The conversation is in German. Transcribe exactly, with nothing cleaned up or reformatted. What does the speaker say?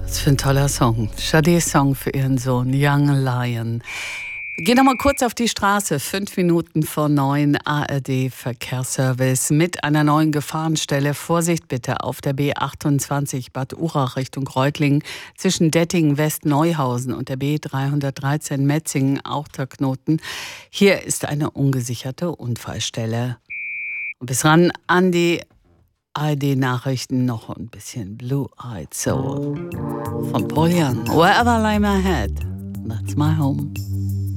Was für ein toller Song. Shadés Song für ihren Sohn, Young Lion. Wir gehen nochmal kurz auf die Straße. Fünf Minuten vor neun, A R D-Verkehrsservice mit einer neuen Gefahrenstelle. Vorsicht bitte auf der B achtundzwanzig Bad Urach Richtung Reutlingen zwischen Dettingen, West-Neuhausen und der B dreihundertdreizehn Metzingen, auch der Knoten. Hier ist eine ungesicherte Unfallstelle. Und bis ran an die A R D-Nachrichten noch ein bisschen Blue-Eyed Soul von Paul Young. Wherever I lay my head, that's my home.